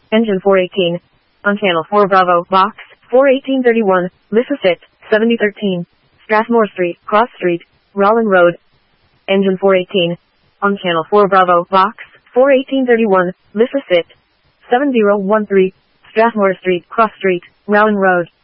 Engine 418. On Channel 4 Bravo, Box 41831, Lissasit, 7013. Strathmore Street, Cross Street, Rollin Road. Engine 418. On Channel 4 Bravo, Box 41831, Lissasit, 7013. Strathmore Street, Cross Street, Rowan Road.